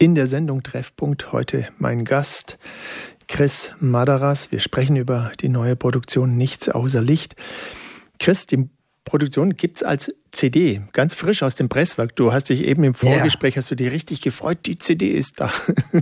In der Sendung Treffpunkt heute mein Gast Chris Madaras. Wir sprechen über die neue Produktion Nichts außer Licht. Chris, die Produktion gibt es als CD, ganz frisch aus dem Presswerk. Du hast dich eben im Vorgespräch, hast du dich richtig gefreut, die CD ist da.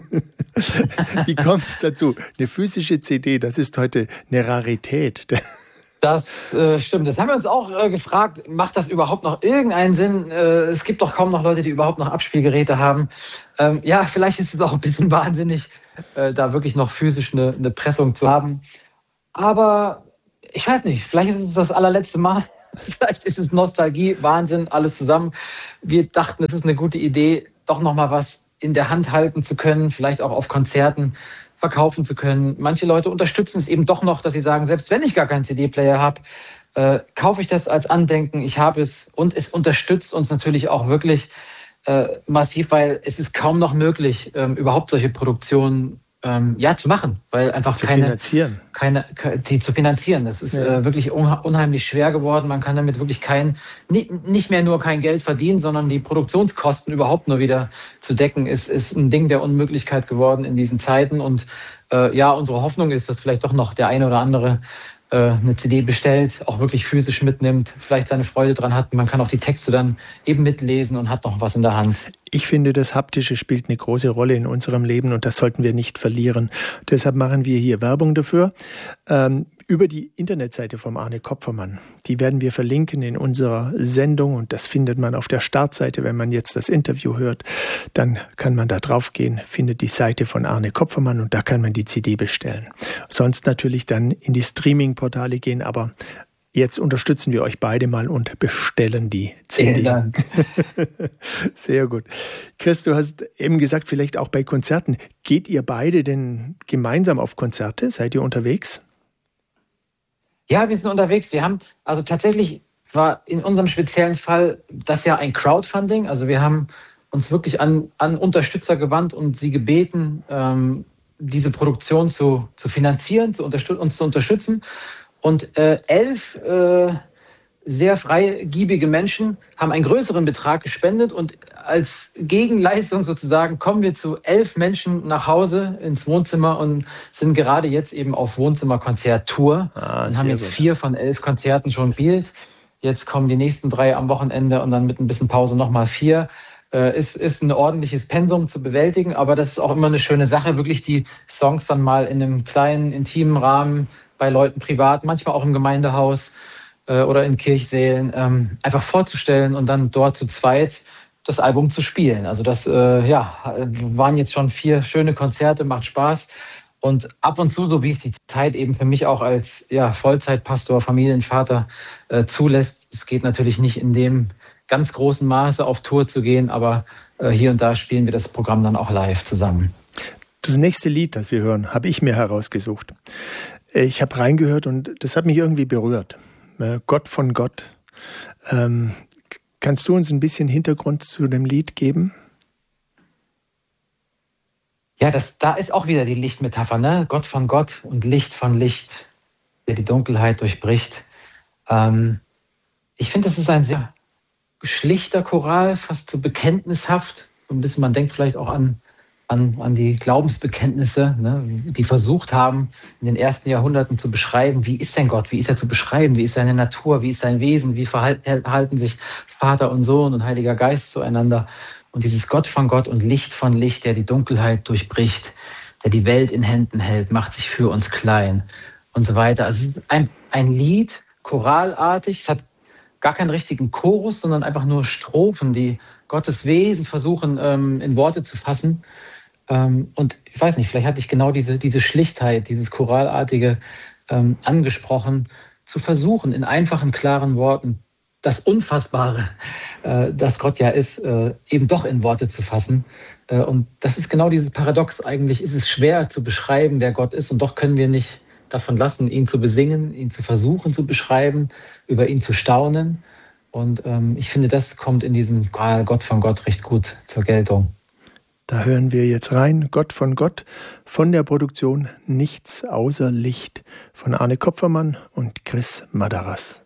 Wie kommt es dazu? Eine physische CD, das ist heute eine Rarität. Das stimmt. Das haben wir uns auch gefragt, macht das überhaupt noch irgendeinen Sinn? Es gibt doch kaum noch Leute, die überhaupt noch Abspielgeräte haben. Ja, vielleicht ist es auch ein bisschen wahnsinnig, da wirklich noch physisch eine Pressung zu haben. Aber ich weiß nicht, vielleicht ist es das allerletzte Mal. Vielleicht ist es Nostalgie, Wahnsinn, alles zusammen. Wir dachten, es ist eine gute Idee, doch noch mal was in der Hand halten zu können, vielleicht auch auf Konzerten verkaufen zu können. Manche Leute unterstützen es eben doch noch, dass sie sagen, selbst wenn ich gar keinen CD-Player habe, kaufe ich das als Andenken, ich habe es. Und es unterstützt uns natürlich auch wirklich massiv, weil es ist kaum noch möglich, überhaupt solche Produktionen zu machen, weil einfach zu finanzieren. Die zu finanzieren. Das ist wirklich unheimlich schwer geworden. Man kann damit wirklich nicht mehr nur kein Geld verdienen, sondern die Produktionskosten überhaupt nur wieder zu decken, ist ein Ding der Unmöglichkeit geworden in diesen Zeiten. Und unsere Hoffnung ist, dass vielleicht doch noch der eine oder andere eine CD bestellt, auch wirklich physisch mitnimmt, vielleicht seine Freude dran hat. Man kann auch die Texte dann eben mitlesen und hat noch was in der Hand. Ich finde, das Haptische spielt eine große Rolle in unserem Leben und das sollten wir nicht verlieren. Deshalb machen wir hier Werbung dafür. Über die Internetseite vom Arne Kopfermann. Die werden wir verlinken in unserer Sendung und das findet man auf der Startseite. Wenn man jetzt das Interview hört, dann kann man da drauf gehen, findet die Seite von Arne Kopfermann und da kann man die CD bestellen. Sonst natürlich dann in die Streaming-Portale gehen, aber jetzt unterstützen wir euch beide mal und bestellen die CD. Vielen Dank. Sehr gut. Chris, du hast eben gesagt, vielleicht auch bei Konzerten. Geht ihr beide denn gemeinsam auf Konzerte? Seid ihr unterwegs? Ja, wir sind unterwegs. Wir haben, also tatsächlich war in unserem speziellen Fall das ja ein Crowdfunding. Also wir haben uns wirklich an Unterstützer gewandt und sie gebeten, diese Produktion zu finanzieren, uns zu unterstützen. Und 11 sehr freigiebige Menschen haben einen größeren Betrag gespendet und als Gegenleistung sozusagen kommen wir zu 11 Menschen nach Hause ins Wohnzimmer und sind gerade jetzt eben auf Wohnzimmerkonzert-Tour. Und haben jetzt 4 von 11 Konzerten schon gespielt. Jetzt kommen die nächsten 3 am Wochenende und dann mit ein bisschen Pause nochmal 4. Ist ein ordentliches Pensum zu bewältigen, aber das ist auch immer eine schöne Sache, wirklich die Songs dann mal in einem kleinen, intimen Rahmen bei Leuten privat, manchmal auch im Gemeindehaus oder in Kirchsälen, einfach vorzustellen und dann dort zu zweit das Album zu spielen. Also das waren jetzt schon 4 schöne Konzerte, macht Spaß. Und ab und zu, so wie es die Zeit eben für mich auch als Vollzeitpastor, Familienvater zulässt, es geht natürlich nicht in dem ganz großen Maße auf Tour zu gehen, aber hier und da spielen wir das Programm dann auch live zusammen. Das nächste Lied, das wir hören, habe ich mir herausgesucht. Ich habe reingehört und das hat mich irgendwie berührt. Gott von Gott. Kannst du uns ein bisschen Hintergrund zu dem Lied geben? Ja, da ist auch wieder die Lichtmetapher, ne? Gott von Gott und Licht von Licht, der die Dunkelheit durchbricht. Ich finde, das ist ein sehr schlichter Choral, fast so bekenntnishaft. So ein bisschen, man denkt vielleicht auch an die Glaubensbekenntnisse, ne, die versucht haben, in den ersten Jahrhunderten zu beschreiben, wie ist denn Gott, wie ist er zu beschreiben, wie ist seine Natur, wie ist sein Wesen, wie verhalten sich Vater und Sohn und Heiliger Geist zueinander. Und dieses Gott von Gott und Licht von Licht, der die Dunkelheit durchbricht, der die Welt in Händen hält, macht sich für uns klein und so weiter. Also es ist ein Lied, choralartig, es hat gar keinen richtigen Chorus, sondern einfach nur Strophen, die Gottes Wesen versuchen in Worte zu fassen. Und ich weiß nicht, vielleicht hatte ich genau diese Schlichtheit, dieses Choralartige angesprochen, zu versuchen, in einfachen, klaren Worten das Unfassbare, das Gott ja ist, eben doch in Worte zu fassen. Und das ist genau dieses Paradox. Eigentlich ist es schwer zu beschreiben, wer Gott ist, und doch können wir nicht davon lassen, ihn zu besingen, ihn zu versuchen zu beschreiben, über ihn zu staunen. Und ich finde, das kommt in diesem Choral Gott von Gott recht gut zur Geltung. Da hören wir jetzt rein, Gott von Gott, von der Produktion Nichts außer Licht von Arne Kopfermann und Chris Madaras.